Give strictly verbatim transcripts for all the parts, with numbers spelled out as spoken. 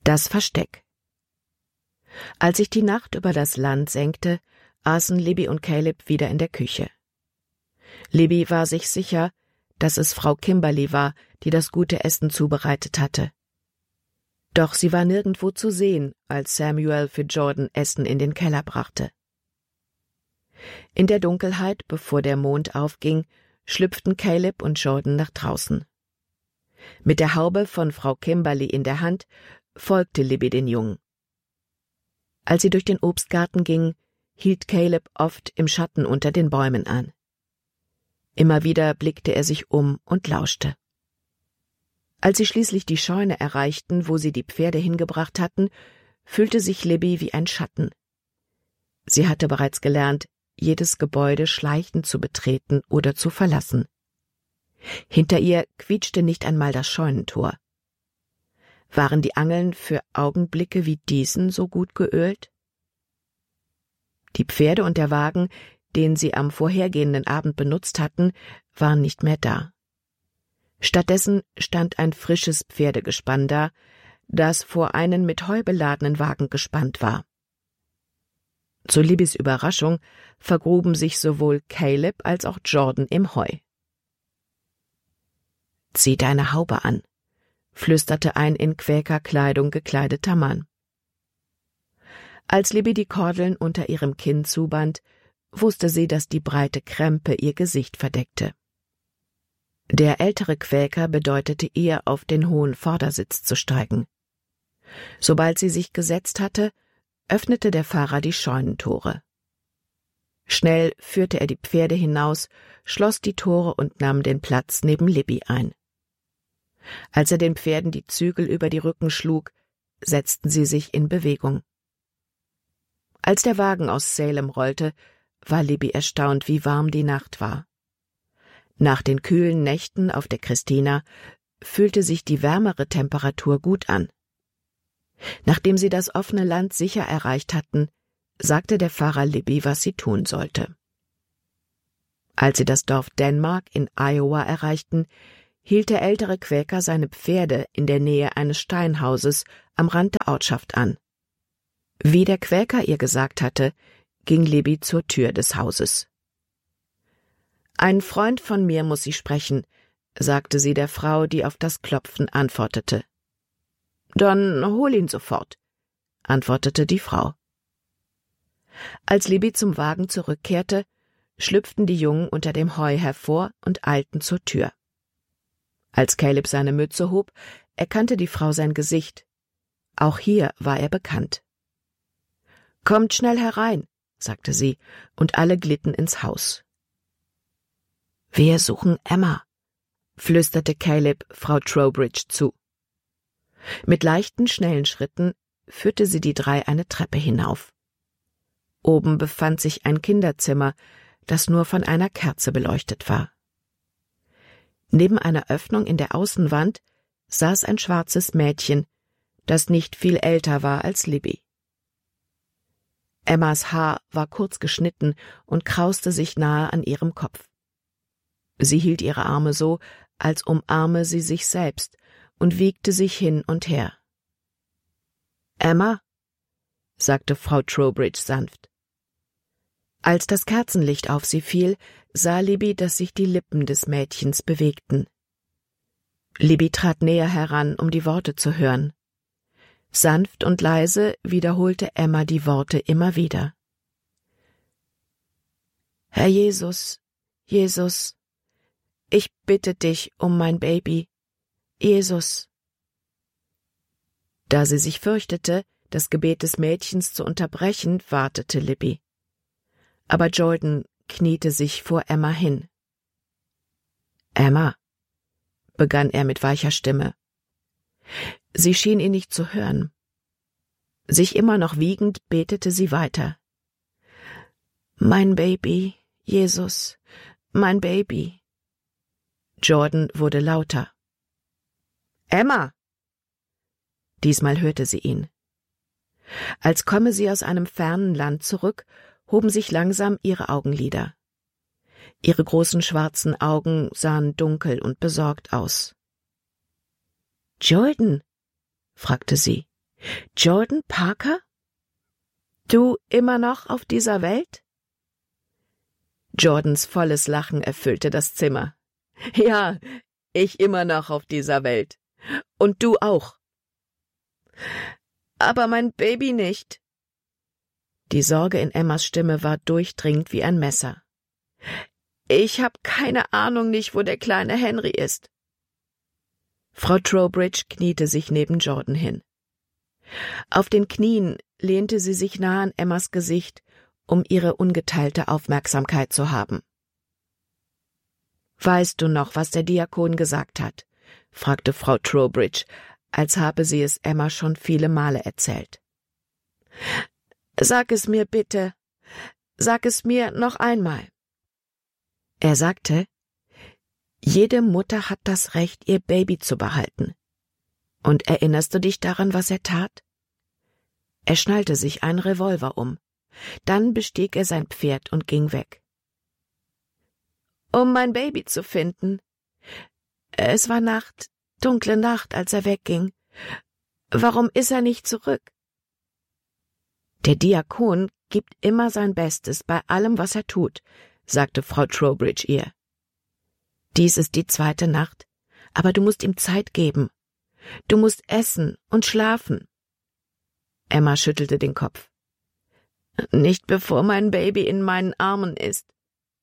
Das Versteck. Als sich die Nacht über das Land senkte, aßen Libby und Caleb wieder in der Küche. Libby war sich sicher, dass es Frau Kimberly war, die das gute Essen zubereitet hatte. Doch sie war nirgendwo zu sehen, als Samuel für Jordan Essen in den Keller brachte. In der Dunkelheit, bevor der Mond aufging, schlüpften Caleb und Jordan nach draußen. Mit der Haube von Frau Kimberly in der Hand folgte Libby den Jungen. Als sie durch den Obstgarten ging, hielt Caleb oft im Schatten unter den Bäumen an. Immer wieder blickte er sich um und lauschte. Als sie schließlich die Scheune erreichten, wo sie die Pferde hingebracht hatten, fühlte sich Libby wie ein Schatten. Sie hatte bereits gelernt, jedes Gebäude schleichend zu betreten oder zu verlassen. Hinter ihr quietschte nicht einmal das Scheunentor. Waren die Angeln für Augenblicke wie diesen so gut geölt? Die Pferde und der Wagen, den sie am vorhergehenden Abend benutzt hatten, waren nicht mehr da. Stattdessen stand ein frisches Pferdegespann da, das vor einen mit Heu beladenen Wagen gespannt war. Zu Libbys Überraschung vergruben sich sowohl Caleb als auch Jordan im Heu. »Zieh deine Haube an«, flüsterte ein in Quäkerkleidung gekleideter Mann. Als Libby die Kordeln unter ihrem Kinn zuband, wusste sie, dass die breite Krempe ihr Gesicht verdeckte. Der ältere Quäker bedeutete ihr, auf den hohen Vordersitz zu steigen. Sobald sie sich gesetzt hatte, öffnete der Fahrer die Scheunentore. Schnell führte er die Pferde hinaus, schloss die Tore und nahm den Platz neben Libby ein. Als er den Pferden die Zügel über die Rücken schlug, setzten sie sich in Bewegung. Als der Wagen aus Salem rollte, war Libby erstaunt, wie warm die Nacht war. Nach den kühlen Nächten auf der Christina fühlte sich die wärmere Temperatur gut an. Nachdem sie das offene Land sicher erreicht hatten, sagte der Fahrer Libby, was sie tun sollte. Als sie das Dorf Denmark in Iowa erreichten, hielt der ältere Quäker seine Pferde in der Nähe eines Steinhauses am Rand der Ortschaft an. Wie der Quäker ihr gesagt hatte, ging Libby zur Tür des Hauses. »Ein Freund von mir muss Sie sprechen«, sagte sie der Frau, die auf das Klopfen antwortete. »Dann hol ihn sofort«, antwortete die Frau. Als Libby zum Wagen zurückkehrte, schlüpften die Jungen unter dem Heu hervor und eilten zur Tür. Als Caleb seine Mütze hob, erkannte die Frau sein Gesicht. Auch hier war er bekannt. »Kommt schnell herein«, sagte sie, und alle glitten ins Haus. »Wir suchen Emma«, flüsterte Caleb Frau Trowbridge zu. Mit leichten, schnellen Schritten führte sie die drei eine Treppe hinauf. Oben befand sich ein Kinderzimmer, das nur von einer Kerze beleuchtet war. Neben einer Öffnung in der Außenwand saß ein schwarzes Mädchen, das nicht viel älter war als Libby. Emmas Haar war kurz geschnitten und krauste sich nahe an ihrem Kopf. Sie hielt ihre Arme so, als umarme sie sich selbst, und wiegte sich hin und her. »Emma«, sagte Frau Trowbridge sanft. Als das Kerzenlicht auf sie fiel, sah Libby, dass sich die Lippen des Mädchens bewegten. Libby trat näher heran, um die Worte zu hören. Sanft und leise wiederholte Emma die Worte immer wieder. »Herr Jesus, Jesus, ich bitte dich um mein Baby, Jesus.« Da sie sich fürchtete, das Gebet des Mädchens zu unterbrechen, wartete Libby. Aber Jordan kniete sich vor Emma hin. »Emma«, begann er mit weicher Stimme. Sie schien ihn nicht zu hören. Sich immer noch wiegend, betete sie weiter. »Mein Baby, Jesus, mein Baby.« Jordan wurde lauter. »Emma!« Diesmal hörte sie ihn. Als komme sie aus einem fernen Land zurück, hoben sich langsam ihre Augenlider. Ihre großen schwarzen Augen sahen dunkel und besorgt aus. »Jordan«, fragte sie, Jordan Parker? Du immer noch auf dieser Welt? Jordans volles Lachen erfüllte das Zimmer. Ja, ich immer noch auf dieser Welt. Und du auch. Aber mein Baby nicht. Die Sorge in Emmas Stimme war durchdringend wie ein Messer. Ich hab keine Ahnung nicht, wo der kleine Henry ist. Frau Trowbridge kniete sich neben Jordan hin. Auf den Knien lehnte sie sich nah an Emmas Gesicht, um ihre ungeteilte Aufmerksamkeit zu haben. »Weißt du noch, was der Diakon gesagt hat?« fragte Frau Trowbridge, als habe sie es Emma schon viele Male erzählt. »Sag es mir bitte. Sag es mir noch einmal.« Er sagte, »Jede Mutter hat das Recht, ihr Baby zu behalten. Und erinnerst du dich daran, was er tat?« Er schnallte sich einen Revolver um. Dann bestieg er sein Pferd und ging weg. »Um mein Baby zu finden. Es war Nacht, dunkle Nacht, als er wegging. Warum ist er nicht zurück?« »Der Diakon gibt immer sein Bestes bei allem, was er tut«, sagte Frau Trowbridge ihr. »Dies ist die zweite Nacht, aber du musst ihm Zeit geben. Du musst essen und schlafen.« Emma schüttelte den Kopf. »Nicht bevor mein Baby in meinen Armen ist.«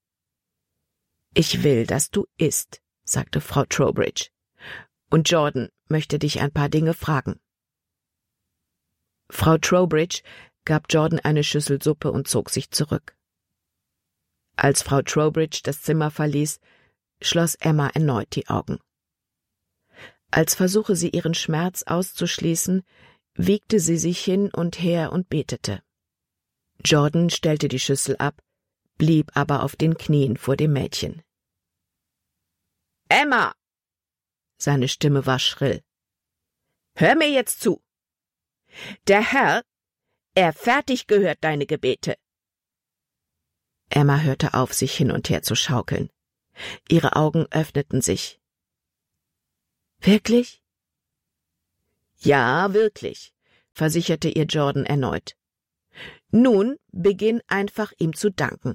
»Ich will, dass du isst«, sagte Frau Trowbridge. »Und Jordan möchte dich ein paar Dinge fragen.« Frau Trowbridge gab Jordan eine Schüssel Suppe und zog sich zurück. Als Frau Trowbridge das Zimmer verließ, schloss Emma erneut die Augen. Als versuche sie ihren Schmerz auszuschließen, wiegte sie sich hin und her und betete. Jordan stellte die Schüssel ab, blieb aber auf den Knien vor dem Mädchen. »Emma!« Seine Stimme war schrill. »Hör mir jetzt zu. Der Herr, er fertig gehört deine Gebete.« Emma hörte auf, sich hin und her zu schaukeln. Ihre Augen öffneten sich. »Wirklich?« »Ja, wirklich«, versicherte ihr Jordan erneut. »Nun beginn einfach, ihm zu danken.«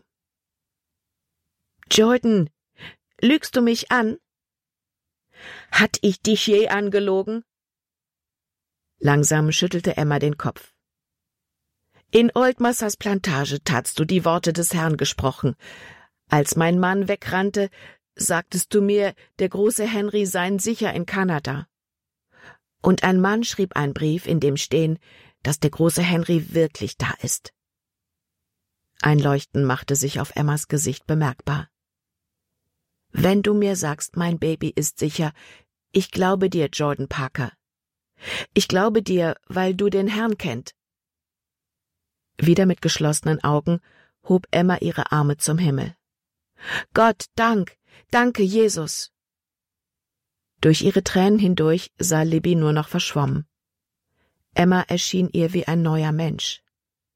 »Jordan, lügst du mich an?« »Hat ich dich je angelogen?« Langsam schüttelte Emma den Kopf. »In Oldmasters Plantage tatst du die Worte des Herrn gesprochen. Als mein Mann wegrannte, sagtest du mir, der große Henry sei sicher in Kanada. Und ein Mann schrieb einen Brief, in dem stehen, dass der große Henry wirklich da ist.« Ein Leuchten machte sich auf Emmas Gesicht bemerkbar. »Wenn du mir sagst, mein Baby ist sicher, ich glaube dir, Jordan Parker. Ich glaube dir, weil du den Herrn kennt.« Wieder mit geschlossenen Augen hob Emma ihre Arme zum Himmel. »Gott, Dank, danke, Jesus!« Durch ihre Tränen hindurch sah Libby nur noch verschwommen. Emma erschien ihr wie ein neuer Mensch.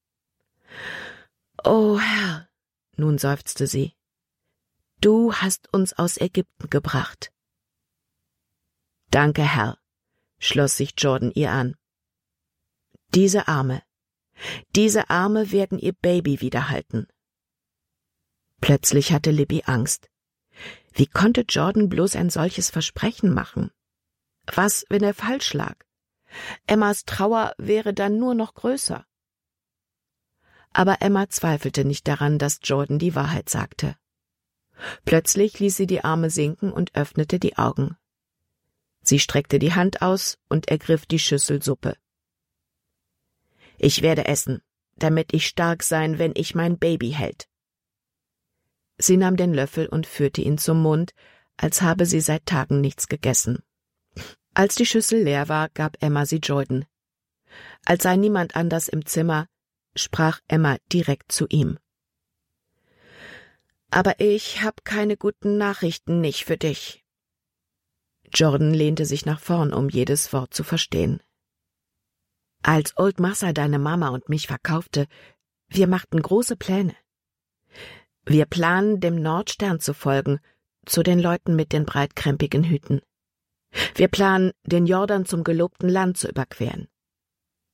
»O Herr«, nun seufzte sie, »du hast uns aus Ägypten gebracht.« »Danke, Herr«, schloss sich Jordan ihr an. »Diese Arme, diese Arme werden ihr Baby wiederhalten.« Plötzlich hatte Libby Angst. Wie konnte Jordan bloß ein solches Versprechen machen? Was, wenn er falsch lag? Emmas Trauer wäre dann nur noch größer. Aber Emma zweifelte nicht daran, dass Jordan die Wahrheit sagte. Plötzlich ließ sie die Arme sinken und öffnete die Augen. Sie streckte die Hand aus und ergriff die Schüssel Suppe. »Ich werde essen, damit ich stark sein, wenn ich mein Baby hält.« Sie nahm den Löffel und führte ihn zum Mund, als habe sie seit Tagen nichts gegessen. Als die Schüssel leer war, gab Emma sie Jordan. Als sei niemand anders im Zimmer, sprach Emma direkt zu ihm. »Aber ich hab keine guten Nachrichten nicht für dich.« Jordan lehnte sich nach vorn, um jedes Wort zu verstehen. »Als Old Massa deine Mama und mich verkaufte, wir machten große Pläne. Wir planen, dem Nordstern zu folgen, zu den Leuten mit den breitkrempigen Hüten. Wir planen, den Jordan zum gelobten Land zu überqueren.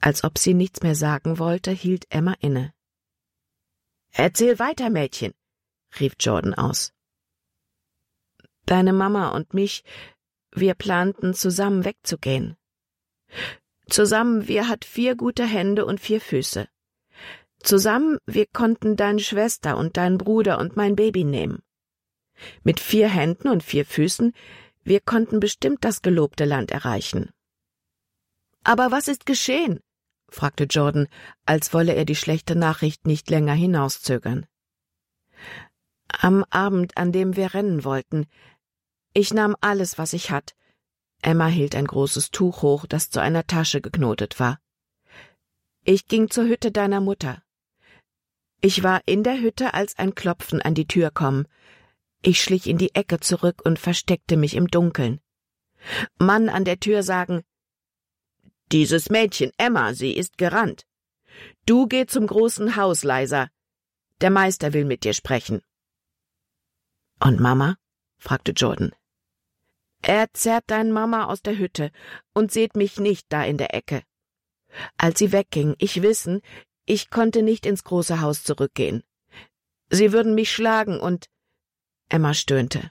Als ob sie nichts mehr sagen wollte, hielt Emma inne. »Erzähl weiter, Mädchen«, rief Jordan aus. »Deine Mama und mich, wir planten, zusammen wegzugehen. Zusammen, wir hat vier gute Hände und vier Füße. Zusammen, wir konnten deine Schwester und deinen Bruder und mein Baby nehmen. Mit vier Händen und vier Füßen, wir konnten bestimmt das gelobte Land erreichen.« »Aber was ist geschehen?« fragte Jordan, als wolle er die schlechte Nachricht nicht länger hinauszögern. »Am Abend, an dem wir rennen wollten, ich nahm alles, was ich hatt.« Emma hielt ein großes Tuch hoch, das zu einer Tasche geknotet war. »Ich ging zur Hütte deiner Mutter. Ich war in der Hütte, als ein Klopfen an die Tür kom. Ich schlich in die Ecke zurück und versteckte mich im Dunkeln. Mann an der Tür sagen, »Dieses Mädchen, Emma, sie ist gerannt. Du geh zum großen Haus, leiser. Der Meister will mit dir sprechen.« »Und Mama?« fragte Jordan. »Er zerrt dein Mama aus der Hütte und seht mich nicht da in der Ecke. Als sie wegging, ich wissen, ich konnte nicht ins große Haus zurückgehen. Sie würden mich schlagen und...« Emma stöhnte.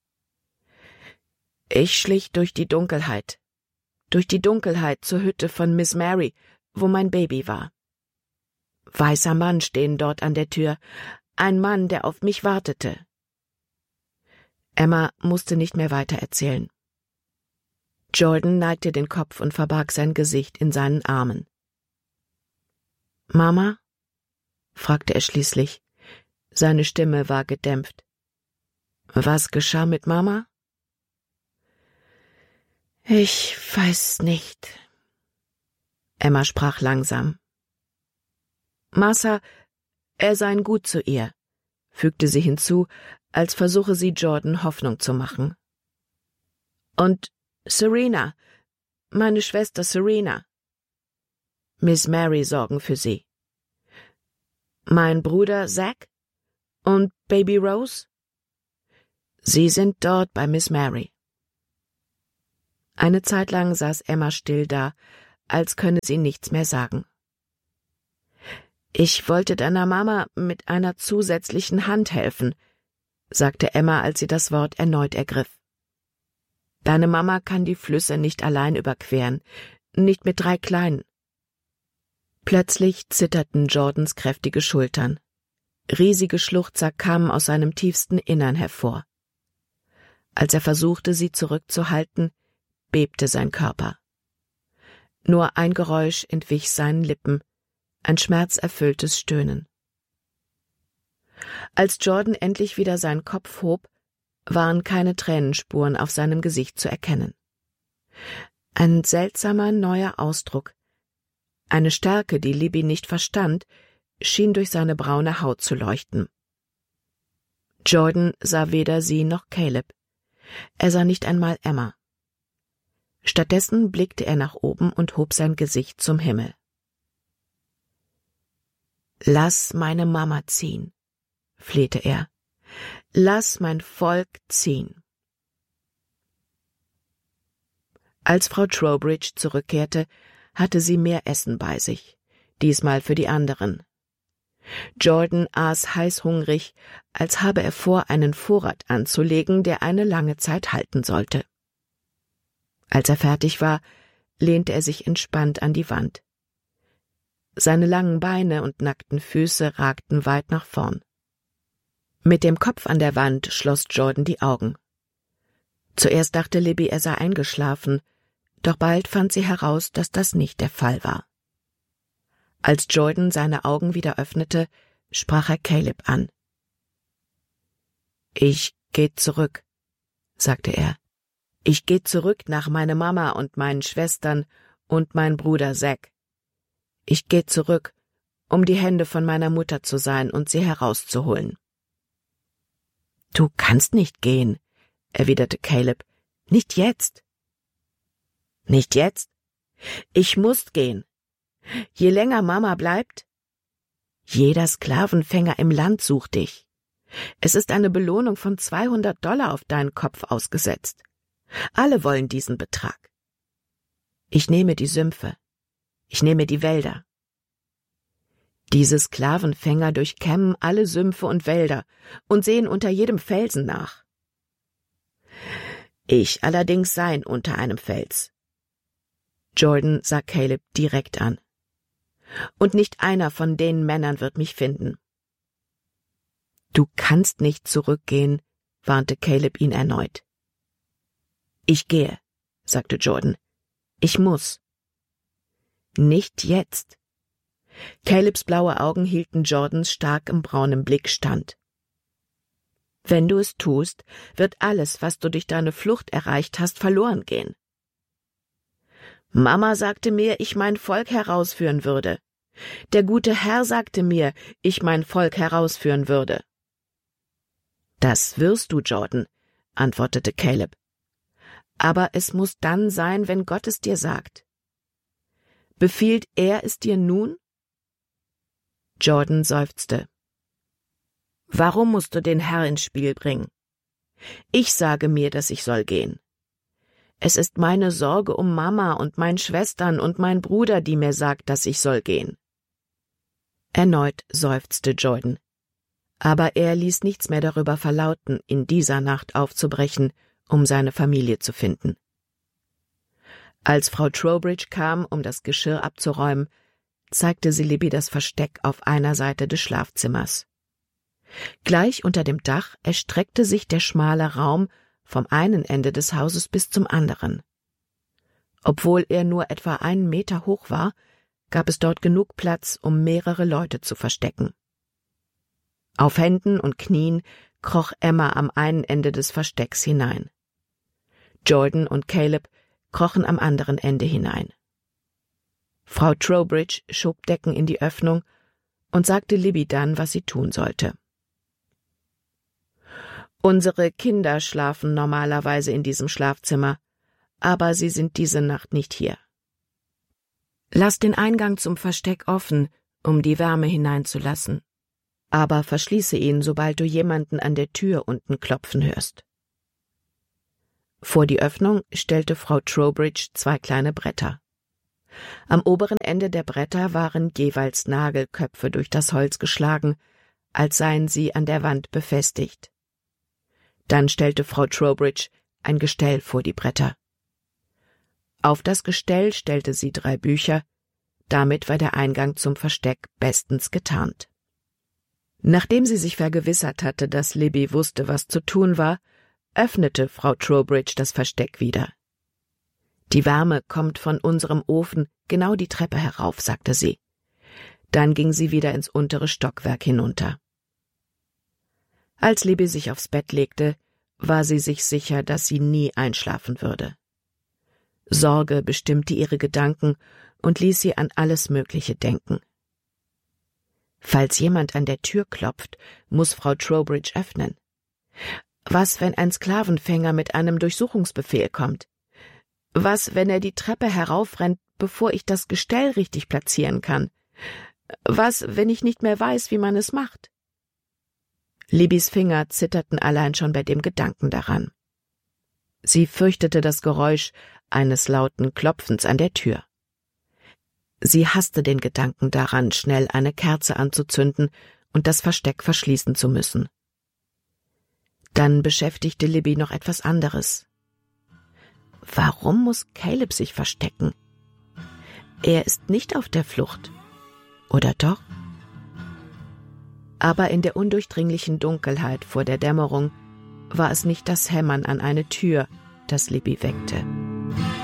»Ich schlich durch die Dunkelheit, durch die Dunkelheit zur Hütte von Miss Mary, wo mein Baby war. Weißer Mann stehen dort an der Tür, ein Mann, der auf mich wartete.« Emma musste nicht mehr weiter erzählen. Jordan neigte den Kopf und verbarg sein Gesicht in seinen Armen. »Mama?« fragte er schließlich. Seine Stimme war gedämpft. »Was geschah mit Mama?« »Ich weiß nicht.« Emma sprach langsam. »Massa, er sei gut zu ihr«, fügte sie hinzu, als versuche sie Jordan Hoffnung zu machen. »Und Serena, meine Schwester Serena. Miss Mary sorgen für sie. Mein Bruder Zack und Baby Rose? Sie sind dort bei Miss Mary.« Eine Zeit lang saß Emma still da, als könne sie nichts mehr sagen. »Ich wollte deiner Mama mit einer zusätzlichen Hand helfen«, sagte Emma, als sie das Wort erneut ergriff. »Deine Mama kann die Flüsse nicht allein überqueren, nicht mit drei Kleinen.« Plötzlich zitterten Jordans kräftige Schultern. Riesige Schluchzer kamen aus seinem tiefsten Innern hervor. Als er versuchte, sie zurückzuhalten, bebte sein Körper. Nur ein Geräusch entwich seinen Lippen, ein schmerzerfülltes Stöhnen. Als Jordan endlich wieder seinen Kopf hob, waren keine Tränenspuren auf seinem Gesicht zu erkennen. Ein seltsamer neuer Ausdruck, eine Stärke, die Libby nicht verstand, schien durch seine braune Haut zu leuchten. Jordan sah weder sie noch Caleb. Er sah nicht einmal Emma. Stattdessen blickte er nach oben und hob sein Gesicht zum Himmel. »Lass meine Mama ziehen«, flehte er. »Lass mein Volk ziehen.« Als Frau Trowbridge zurückkehrte, hatte sie mehr Essen bei sich, diesmal für die anderen. Jordan aß heißhungrig, als habe er vor, einen Vorrat anzulegen, der eine lange Zeit halten sollte. Als er fertig war, lehnte er sich entspannt an die Wand. Seine langen Beine und nackten Füße ragten weit nach vorn. Mit dem Kopf an der Wand schloss Jordan die Augen. Zuerst dachte Libby, er sei eingeschlafen, doch bald fand sie heraus, dass das nicht der Fall war. Als Jordan seine Augen wieder öffnete, sprach er Caleb an. »Ich geh zurück«, sagte er. »Ich geh zurück nach meiner Mama und meinen Schwestern und mein Bruder Zack. Ich geh zurück, um die Hände von meiner Mutter zu sein und sie herauszuholen.« »Du kannst nicht gehen«, erwiderte Caleb. »Nicht jetzt.« »Nicht jetzt? Ich muss gehen. Je länger Mama bleibt, jeder Sklavenfänger im Land sucht dich. Es ist eine Belohnung von zweihundert Dollar auf deinen Kopf ausgesetzt. Alle wollen diesen Betrag. Ich nehme die Sümpfe. Ich nehme die Wälder. Diese Sklavenfänger durchkämmen alle Sümpfe und Wälder und sehen unter jedem Felsen nach. Ich allerdings sein unter einem Fels. Jordan sah Caleb direkt an. Und nicht einer von den Männern wird mich finden. Du kannst nicht zurückgehen, warnte Caleb ihn erneut. Ich gehe, sagte Jordan. Ich muss. Nicht jetzt. Calebs blaue Augen hielten Jordans starkem braunem Blick stand. Wenn du es tust, wird alles, was du durch deine Flucht erreicht hast, verloren gehen. Mama sagte mir, ich mein Volk herausführen würde. Der gute Herr sagte mir, ich mein Volk herausführen würde. Das wirst du, Jordan, antwortete Caleb. Aber es muss dann sein, wenn Gott es dir sagt. Befiehlt er es dir nun? Jordan seufzte. Warum musst du den Herr ins Spiel bringen? Ich sage mir, dass ich soll gehen. Es ist meine Sorge um Mama und meine Schwestern und mein Bruder, die mir sagt, dass ich soll gehen. Erneut seufzte Jordan. Aber er ließ nichts mehr darüber verlauten, in dieser Nacht aufzubrechen, um seine Familie zu finden. Als Frau Trowbridge kam, um das Geschirr abzuräumen, zeigte sie Libby das Versteck auf einer Seite des Schlafzimmers. Gleich unter dem Dach erstreckte sich der schmale Raum vom einen Ende des Hauses bis zum anderen. Obwohl er nur etwa einen Meter hoch war, gab es dort genug Platz, um mehrere Leute zu verstecken. Auf Händen und Knien kroch Emma am einen Ende des Verstecks hinein. Jordan und Caleb krochen am anderen Ende hinein. Frau Trowbridge schob Decken in die Öffnung und sagte Libby dann, was sie tun sollte. Unsere Kinder schlafen normalerweise in diesem Schlafzimmer, aber sie sind diese Nacht nicht hier. Lass den Eingang zum Versteck offen, um die Wärme hineinzulassen, aber verschließe ihn, sobald du jemanden an der Tür unten klopfen hörst. Vor die Öffnung stellte Frau Trowbridge zwei kleine Bretter. Am oberen Ende der Bretter waren jeweils Nagelköpfe durch das Holz geschlagen, als seien sie an der Wand befestigt. Dann stellte Frau Trowbridge ein Gestell vor die Bretter. Auf das Gestell stellte sie drei Bücher, damit war der Eingang zum Versteck bestens getarnt. Nachdem sie sich vergewissert hatte, dass Libby wusste, was zu tun war, öffnete Frau Trowbridge das Versteck wieder. »Die Wärme kommt von unserem Ofen genau die Treppe herauf«, sagte sie. Dann ging sie wieder ins untere Stockwerk hinunter. Als Libby sich aufs Bett legte, war sie sich sicher, dass sie nie einschlafen würde. Sorge bestimmte ihre Gedanken und ließ sie an alles Mögliche denken. Falls jemand an der Tür klopft, muss Frau Trowbridge öffnen. Was, wenn ein Sklavenfänger mit einem Durchsuchungsbefehl kommt? Was, wenn er die Treppe heraufrennt, bevor ich das Gestell richtig platzieren kann? Was, wenn ich nicht mehr weiß, wie man es macht? Libbys Finger zitterten allein schon bei dem Gedanken daran. Sie fürchtete das Geräusch eines lauten Klopfens an der Tür. Sie hasste den Gedanken daran, schnell eine Kerze anzuzünden und das Versteck verschließen zu müssen. Dann beschäftigte Libby noch etwas anderes. Warum muss Caleb sich verstecken? Er ist nicht auf der Flucht. Oder doch? Aber in der undurchdringlichen Dunkelheit vor der Dämmerung war es nicht das Hämmern an eine Tür, das Libby weckte.